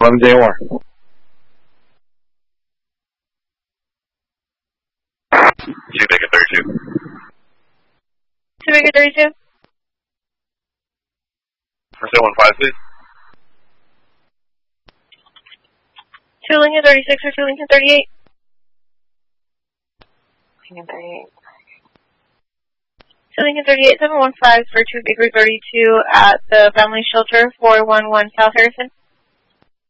11 JOR. 2 Bacon 32. 2 Bacon 32. Percent 15, please. 2 Lincoln 36 or 2 Lincoln 38. Lincoln 38. 2 Lincoln 38, 715 for 2 Bakery 32 at the Family Shelter, 411 South Harrison.